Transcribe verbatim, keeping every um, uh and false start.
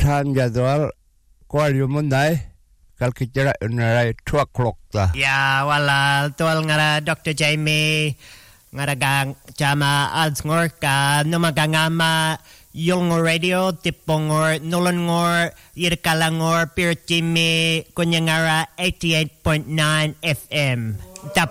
time jadwal kual yumunday kal kitira unarai two o'clock ta. Ya wala tual ngara Doctor Jamie ngara gang chama adsngor ka numagangama yung radio tipongor nolongor yirkalangor pirchimi kunyangara eighty-eight point nine F M. Tap